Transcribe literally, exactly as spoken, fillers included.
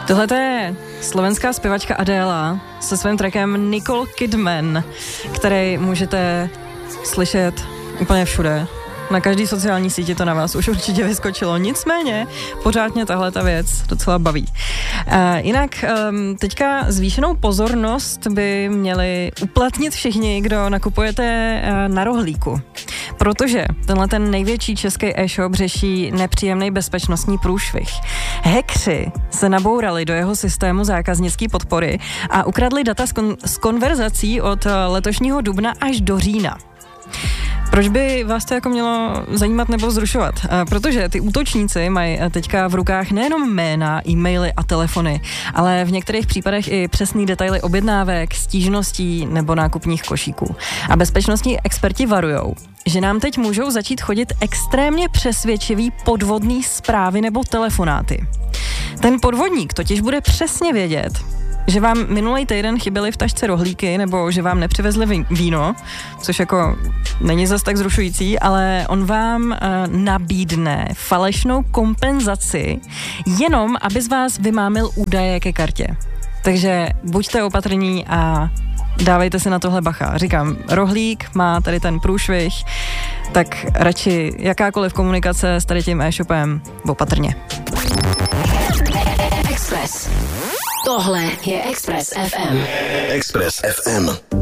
Tohle je slovenská zpěvačka Adéla se svým trackem Nicole Kidman, který můžete slyšet úplně všude. Na každý sociální síti to na vás už určitě vyskočilo. Nicméně pořád mě tahle ta věc docela baví. Uh, jinak um, teďka zvýšenou pozornost by měli uplatnit všichni, kdo nakupujete uh, na rohlíku. Protože tenhle ten největší český e-shop řeší nepříjemný bezpečnostní průšvih. Hackři se nabourali do jeho systému zákaznické podpory a ukradli data z, kon- z konverzací od letošního dubna až do října. Proč by vás to jako mělo zajímat nebo vzrušovat? Protože ty útočníci mají teďka v rukách nejenom jména, e-maily a telefony, ale v některých případech i přesný detaily objednávek, stížností nebo nákupních košíků. A bezpečnostní experti varujou, že nám teď můžou začít chodit extrémně přesvědčivý podvodný zprávy nebo telefonáty. Ten podvodník totiž bude přesně vědět, že vám minulý týden chyběly v tašce rohlíky nebo že vám nepřivezli víno, což jako není zas tak zrušující, ale on vám uh, nabídne falešnou kompenzaci jenom, aby z vás vymámil údaje ke kartě. Takže buďte opatrní a dávejte si na tohle bacha. Říkám, rohlík má tady ten průšvih, tak radši jakákoliv komunikace s tady tím e-shopem opatrně. Express. Tohle je Express ef em. Express ef em.